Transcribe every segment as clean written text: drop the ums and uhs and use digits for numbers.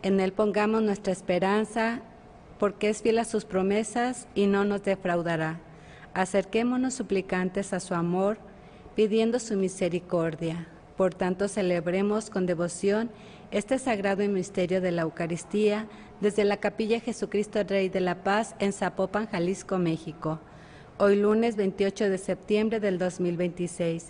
En Él pongamos nuestra esperanza, porque es fiel a sus promesas y no nos defraudará. Acerquémonos suplicantes a su amor, pidiendo su misericordia. Por tanto, celebremos con devoción este sagrado misterio de la Eucaristía desde la Capilla Jesucristo Rey de la Paz en Zapopan, Jalisco, México. Hoy lunes 28 de septiembre del 2026,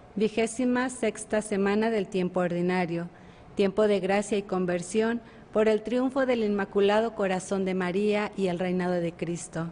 26ª semana del tiempo ordinario, tiempo de gracia y conversión por el triunfo del Inmaculado Corazón de María y el reinado de Cristo.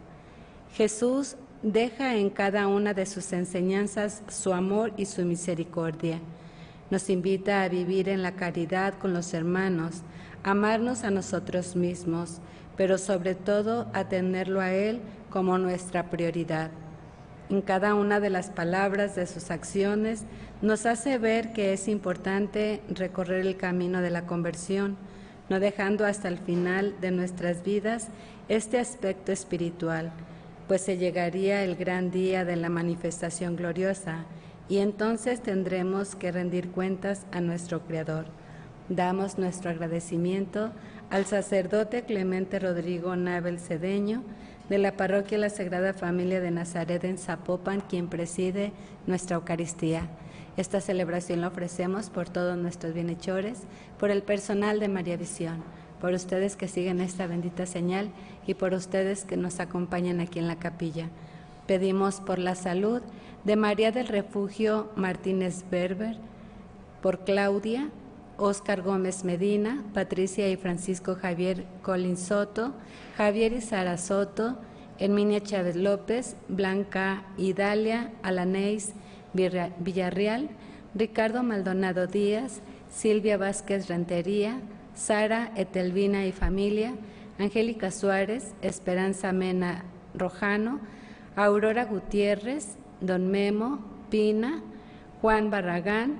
Jesús deja en cada una de sus enseñanzas su amor y su misericordia. Nos invita a vivir en la caridad con los hermanos, a amarnos a nosotros mismos, pero sobre todo a tenerlo a Él como nuestra prioridad. En cada una de las palabras de sus acciones nos hace ver que es importante recorrer el camino de la conversión, no dejando hasta el final de nuestras vidas este aspecto espiritual, pues se llegaría el gran día de la manifestación gloriosa y entonces tendremos que rendir cuentas a nuestro Creador. Damos nuestro agradecimiento al sacerdote Clemente Rodrigo Nabel Cedeño, de la Parroquia La Sagrada Familia de Nazaret en Zapopan, quien preside nuestra Eucaristía. Esta celebración la ofrecemos por todos nuestros bienhechores, por el personal de María Visión, por ustedes que siguen esta bendita señal y por ustedes que nos acompañan aquí en la capilla. Pedimos por la salud de María del Refugio Martínez Berber, por Claudia, Óscar Gómez Medina, Patricia y Francisco Javier Colín Soto, Javier y Sara Soto, Herminia Chávez López, Blanca Idalia Alaneis Villarreal, Ricardo Maldonado Díaz, Silvia Vázquez Rentería, Sara Etelvina y familia, Angélica Suárez, Esperanza Mena Rojano, Aurora Gutiérrez, Don Memo, Pina, Juan Barragán,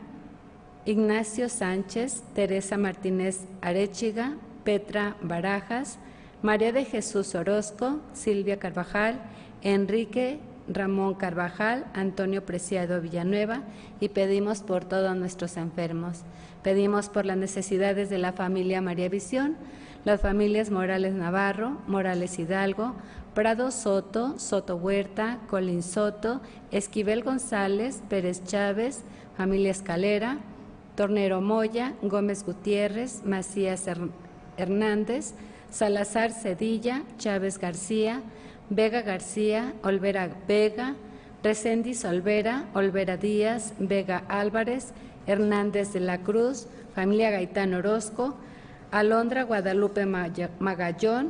Ignacio Sánchez, Teresa Martínez Arechiga, Petra Barajas, María de Jesús Orozco, Silvia Carvajal, Enrique Ramón Carvajal, Antonio Preciado Villanueva, y pedimos por todos nuestros enfermos. Pedimos por las necesidades de la familia María Visión, las familias Morales Navarro, Morales Hidalgo, Prado Soto, Soto Huerta, Colín Soto, Esquivel González, Pérez Chávez, familia Escalera, Tornero Moya, Gómez Gutiérrez, Macías Hernández, Salazar Cedilla, Chávez García, Vega García, Olvera Vega, Reséndiz Olvera, Olvera Díaz, Vega Álvarez, Hernández de la Cruz, familia Gaitán Orozco, Alondra Guadalupe Magallón,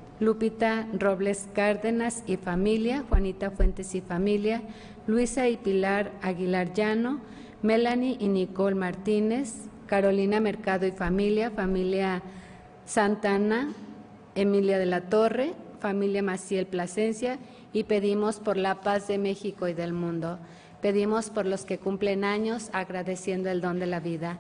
Lupita Robles Cárdenas y familia, Juanita Fuentes y familia, Luisa y Pilar Aguilar Llano, Melanie y Nicole Martínez, Carolina Mercado y familia, familia Santana, Emilia de la Torre, familia Maciel Plasencia, y pedimos por la paz de México y del mundo. Pedimos por los que cumplen años, agradeciendo el don de la vida.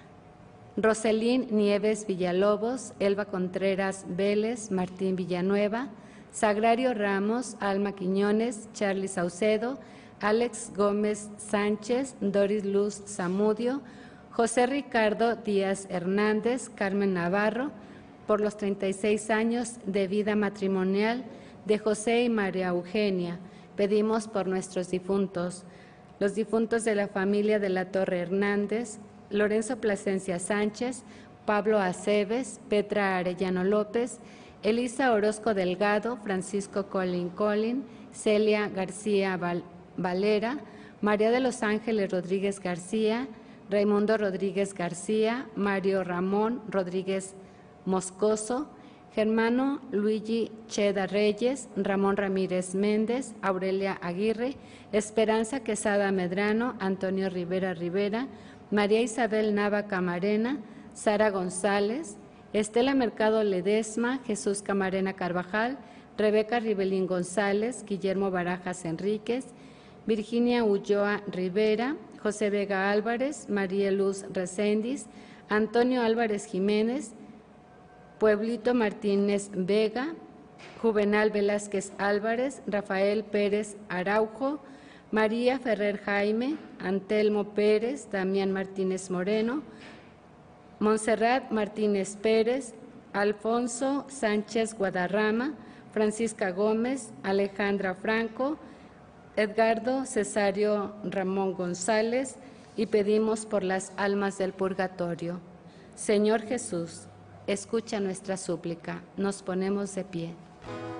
Roselín Nieves Villalobos, Elba Contreras Vélez, Martín Villanueva, Sagrario Ramos, Alma Quiñones, Charly Saucedo, Alex Gómez Sánchez, Doris Luz Zamudio, José Ricardo Díaz Hernández, Carmen Navarro, por los 36 años de vida matrimonial de José y María Eugenia. Pedimos por nuestros difuntos, los difuntos de la familia de la Torre Hernández, Lorenzo Plasencia Sánchez, Pablo Aceves, Petra Arellano López, Elisa Orozco Delgado, Francisco Colin, Celia García Valera, María de los Ángeles Rodríguez García, Raimundo Rodríguez García, Mario Ramón Rodríguez Moscoso, Germano Luigi Cheda Reyes, Ramón Ramírez Méndez, Aurelia Aguirre, Esperanza Quesada Medrano, Antonio Rivera Rivera, María Isabel Nava Camarena, Sara González, Estela Mercado Ledesma, Jesús Camarena Carvajal, Rebeca Ribelín González, Guillermo Barajas Enríquez, Virginia Ulloa Rivera, José Vega Álvarez, María Luz Reséndiz, Antonio Álvarez Jiménez, Pueblito Martínez Vega, Juvenal Velázquez Álvarez, Rafael Pérez Araujo, María Ferrer Jaime, Antelmo Pérez, Damián Martínez Moreno, Montserrat Martínez Pérez, Alfonso Sánchez Guadarrama, Francisca Gómez, Alejandra Franco, Edgardo Cesario Ramón González, y pedimos por las almas del purgatorio. Señor Jesús, escucha nuestra súplica. Nos ponemos de pie.